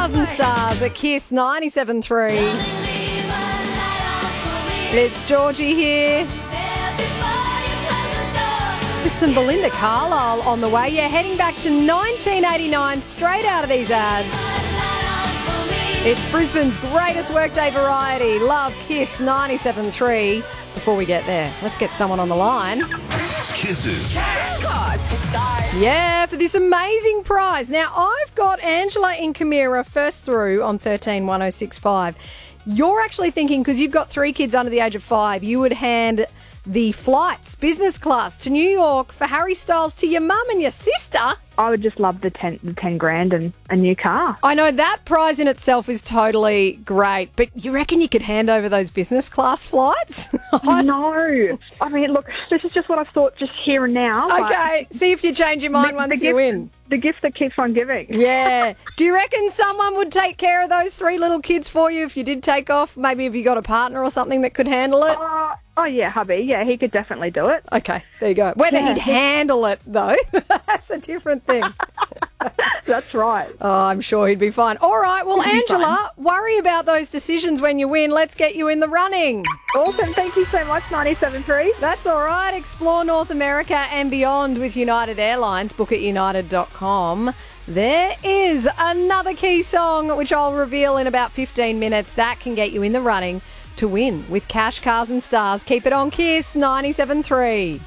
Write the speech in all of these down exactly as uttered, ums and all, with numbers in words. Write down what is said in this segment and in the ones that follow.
Cars and Stars at Kiss ninety-seven three. It's Georgie here. With some Belinda Carlisle on the way. Yeah, heading back to nineteen eighty-nine, straight out of these ads. It's Brisbane's greatest workday variety. Love Kiss ninety-seven three. Before we get there, let's get someone on the line. Kisses. Yeah, for this amazing prize. Now, I've got Angela in Camira first through on thirteen one oh six five. You're actually thinking, because you've got three kids under the age of five, you would hand the flights, business class, to New York for Harry Styles to your mum and your sister. I would just love the ten, the ten grand and a new car. I know that prize in itself is totally great, but you reckon you could hand over those business class flights? No. I mean, look, this is just what I've thought just here and now. Okay, see if you change your mind the, once the you gift, win. The gift that keeps on giving. Yeah. Do you reckon someone would take care of those three little kids for you if you did take off? Maybe if you got a partner or something that could handle it? Uh, oh, yeah, hubby. Yeah, he could definitely do it. Okay, there you go. Whether Yeah. he'd handle it, though, that's a different thing. That's right. Oh, I'm sure he'd be fine. All right, well, He'd be Angela, worry about those decisions when you win. Let's get you in the running. Awesome. Thank you so much, ninety-seven three. That's all right. Explore North America and beyond with United Airlines. Book at united dot com. There is another key song, which I'll reveal in about fifteen minutes. That can get you in the running to win with cash, cars and stars. Keep it on Kiss ninety-seven three.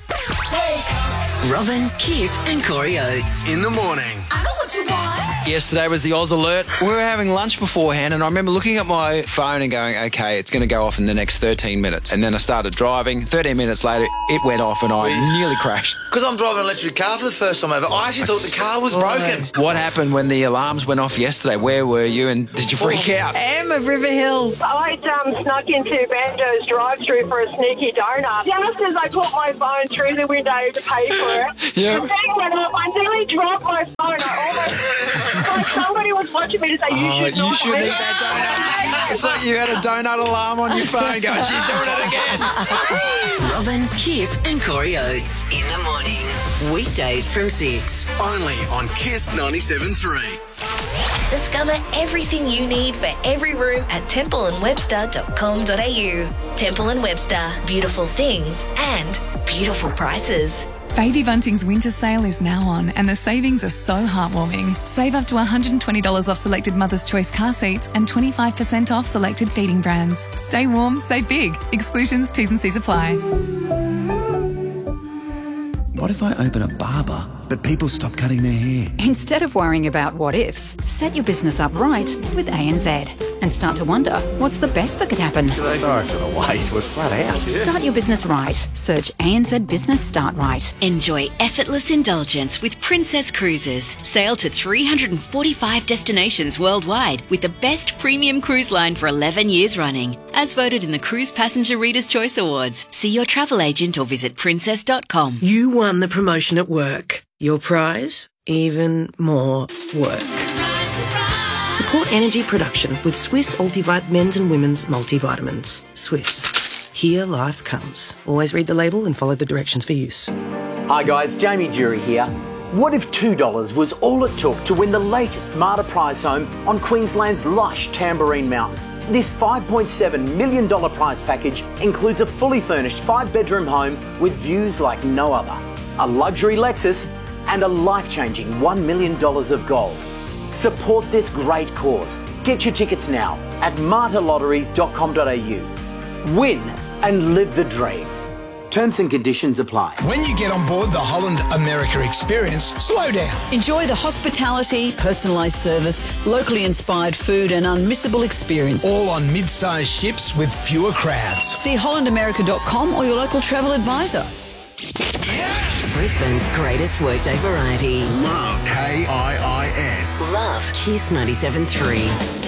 Robin, Kip and Corey Oates. In the morning. I know what you want. Yesterday was the Oz alert. We were having lunch beforehand, and I remember looking at my phone and going, okay, it's going to go off in the next thirteen minutes. And then I started driving. thirteen minutes later, it went off and I nearly crashed. Because I'm driving an electric car for the first time ever, I actually thought the car was broken. What happened when the alarms went off yesterday? Where were you, and did you freak out? Em of River Hills. I um, snuck into Banjo's drive-through for a sneaky donut. Just as I put my phone through the window to pay for it, Yeah. the thing went off. I nearly dropped my phone. I almost, like somebody was watching me to say, you Oh, should you not shouldn't leave eat that donut. It's like you had a donut alarm on your phone going, she's doing it again. Robin, Kip and Corey Oates. In the morning. Weekdays from six. Only on Kiss ninety-seven three. Discover everything you need for every room at temple and webster dot com dot a u. Temple and Webster, beautiful things and beautiful prices. Baby Bunting's winter sale is now on and the savings are so heartwarming. Save up to one hundred twenty dollars off selected Mother's Choice car seats and twenty-five percent off selected feeding brands. Stay warm, save big. Exclusions, T's and C's apply. What if I open a barber, but people stop cutting their hair? Instead of worrying about what ifs, set your business up right with A N Z and start to wonder what's the best that could happen. Sorry for the wait, we're flat out. Start your business right. Search A N Z Business Start Right. Enjoy effortless indulgence with Princess Cruises. Sail to three hundred forty-five destinations worldwide with the best premium cruise line for eleven years running. As voted in the Cruise Passenger Reader's Choice Awards. See your travel agent or visit princess dot com. You won the promotion at work. Your prize? Even more work. Support energy production with Swiss Ultivite men's and women's multivitamins. Swiss. Here life comes. Always read the label and follow the directions for use. Hi guys, Jamie Jury here. What if two dollars was all it took to win the latest Marta prize home on Queensland's lush Tamborine Mountain? This five point seven million dollars prize package includes a fully furnished five-bedroom home with views like no other, a luxury Lexus and a life-changing one million dollars of gold. Support this great cause. Get your tickets now at marta lotteries dot com dot a u. Win and live the dream. Terms and conditions apply. When you get on board the Holland America experience, slow down. Enjoy the hospitality, personalised service, locally inspired food and unmissable experience. All on mid-sized ships with fewer crowds. See holland america dot com or your local travel advisor. Brisbane's greatest workday variety. Love K I I S. Love Kiss ninety-seven three.